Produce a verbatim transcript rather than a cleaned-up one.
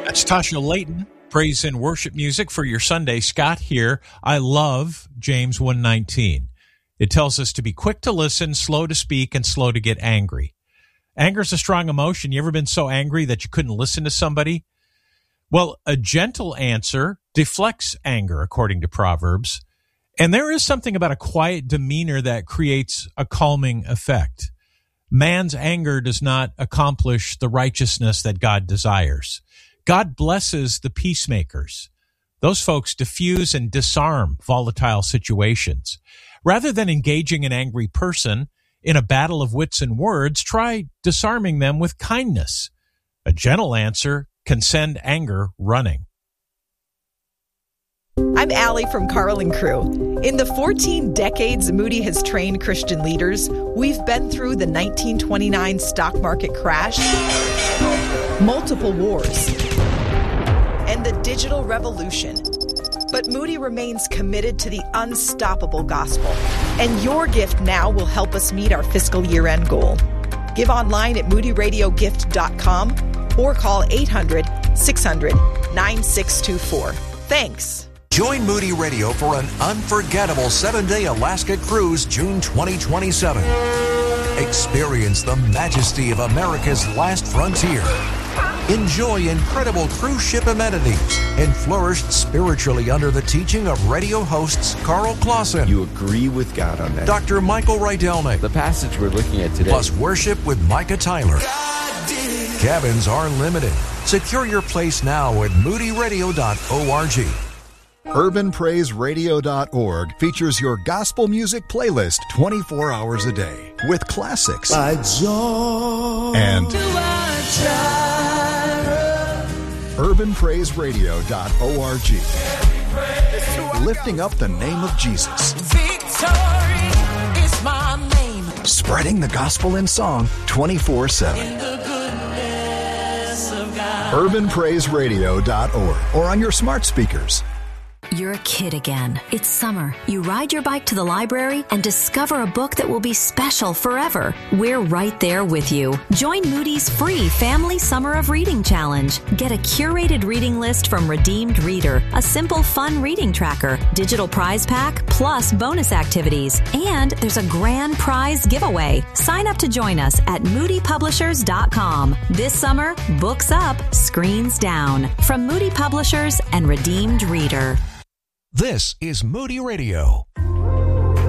That's Tasha Layton, praise and worship music for your Sunday. Scott here. I love James one nineteen. It tells us to be quick to listen, slow to speak, and slow to get angry. Anger is a strong emotion. You ever been so angry that you couldn't listen to somebody? Well, a gentle answer deflects anger, according to Proverbs. And there is something about a quiet demeanor that creates a calming effect. Man's anger does not accomplish the righteousness that God desires. God blesses the peacemakers. Those folks diffuse and disarm volatile situations. Rather than engaging an angry person in a battle of wits and words, try disarming them with kindness. A gentle answer can send anger running. I'm Allie from Carl and Crew. In the fourteen decades Moody has trained Christian leaders, we've been through the nineteen twenty-nine stock market crash, multiple wars, and the digital revolution. But Moody remains committed to the unstoppable gospel, and your gift now will help us meet our fiscal year-end goal. Give online at moody radio gift dot com or call eight hundred, six hundred, nine six two four. Thanks. Join Moody Radio for an unforgettable seven-day Alaska cruise June twenty twenty-seven. Experience the majesty of America's last frontier. Enjoy incredible cruise ship amenities and flourish spiritually under the teaching of radio hosts Carl Clausen. You agree with God on that. Doctor Michael Rydelnik. The passage we're looking at today. Plus worship with Micah Tyler. Cabins are limited. Secure your place now at moody radio dot org. urban praise radio dot org features your gospel music playlist twenty-four hours a day with classics and urban praise radio dot org, lifting up the name of Jesus. Victory is my name. Spreading the gospel in song twenty-four seven. urban praise radio dot org or on your smart speakers. You're a kid again. It's summer. You ride your bike to the library and discover a book that will be special forever. We're right there with you. Join Moody's free Family Summer of Reading Challenge. Get a curated reading list from Redeemed Reader, a simple, fun reading tracker, digital prize pack, plus bonus activities. And there's a grand prize giveaway. Sign up to join us at moody publishers dot com. This summer, books up, screens down. From Moody Publishers and Redeemed Reader. This is Moody Radio.